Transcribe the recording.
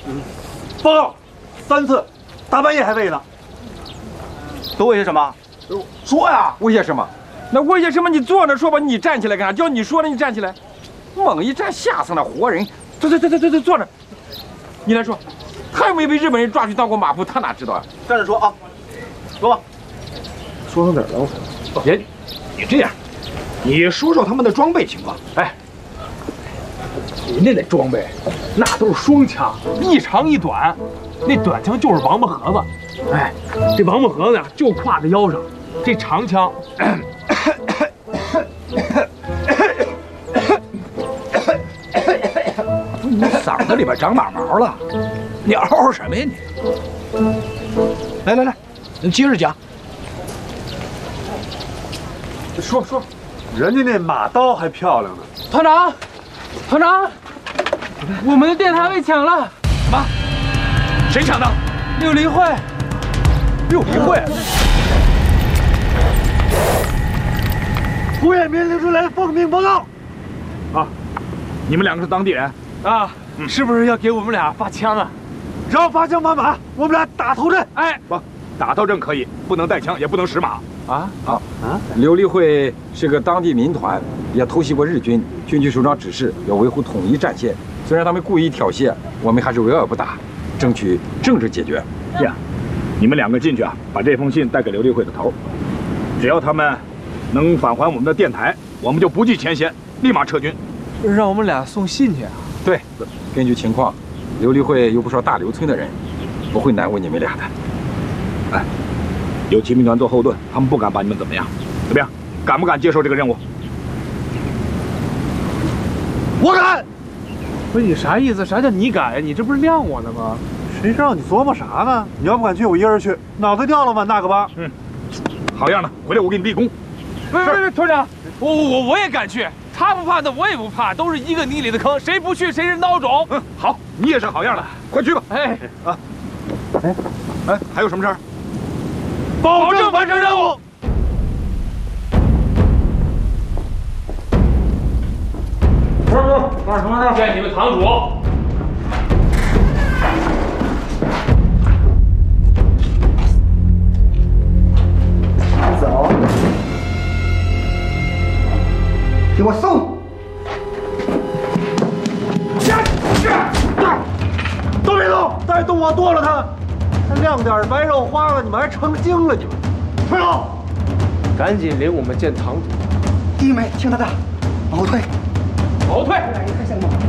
报告，3次，大半夜还喂呢。都喂些什么？说呀， 喂些什么？那喂些什么？你坐那说吧，你站起来干啥？叫你说呢，你站起来，猛一站吓死那活人。坐，坐着。你来说，他又没被日本人抓去当过马夫，他哪知道啊？ 站着说啊，说吧。 说到哪儿了？ 别，你这样，你说说他们的装备情况。 哎，人家那装备，那都是双枪，一长一短。那短枪就是王八盒子，哎，这王八盒子呀就挎在腰上，这长枪， 你嗓子里边长马毛了，你嗷嗷什么呀你？来，你接着讲。 说， 人家那马刀还漂亮呢。 团长，我们的电台被抢了。 什么？谁抢的？ 六离会。 六离会。 胡彦民领出来奉命报告。 啊，你们两个是当地人啊？是不是要给我们俩发枪啊？ 只要发枪满马，我们俩打头阵。 哎， 不，打头阵可以，不能带枪，也不能使马。 琉璃会是个当地民团，也偷袭过日军。军区首长指示要维护统一战线，虽然他们故意挑衅，我们还是围而不打，争取政治解决。 这样，你们两个进去啊，把这封信带给琉璃会的头，只要他们能返还我们的电台，我们就不计前嫌，立马撤军。 让我们俩送信去啊？ 对，根据情况，琉璃会有不少大刘村的人，不会难为你们俩的。 哎。有骑兵团做后盾，他们不敢把你们怎么样，怎么样？敢不敢接受这个任务？ 我敢。 不是你啥意思？啥叫你敢呀？你这不是晾我呢吗？ 谁知道你琢磨啥呢？你要不敢去，我一人去，脑袋掉了吗？那个吧。 好样的！回来我给你立功。 别，团长，我也敢去。他不怕，那我也不怕，都是一个泥里的坑，谁不去谁是孬种。 好，你也是好样的，快去吧。 哎， 还有什么事儿？ 保证完成任务。 干什么呢？见你们堂主。 走，给我送。 都别动，再动我剁了他。还亮点白肉花了，你们还成精了你们？退后！ 赶紧领我们见堂主。 弟妹，听他的，后退。 后退！ 你看像吗？